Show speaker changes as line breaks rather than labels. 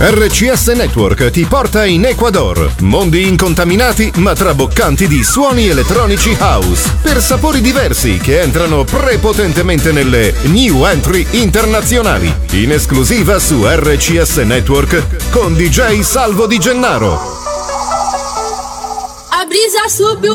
RCS Network ti porta in Ecuador. Mondi incontaminati ma traboccanti di suoni elettronici house per sapori diversi che entrano prepotentemente nelle new entry internazionali. In esclusiva su RCS Network con DJ Salvo Di Gennaro.
A brisa subiu